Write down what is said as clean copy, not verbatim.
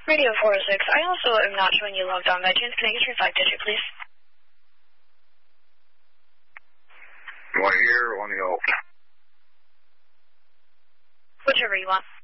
Radio 406, I also am not showing you logged on by chance. Can I get your 5-digit, please? You want to hear or want to go? Whichever you want.